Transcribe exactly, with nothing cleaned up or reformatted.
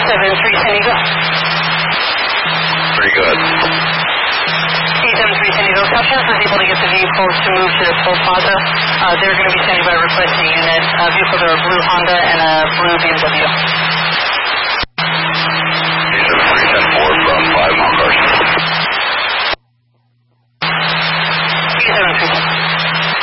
seven three San Diego. Very good. eight seven three San Diego. Caltrans was able to get the vehicles to move to the toll plaza. Uh, they're going to be standing by requesting units. Uh, vehicles are a blue Honda and a blue B M W.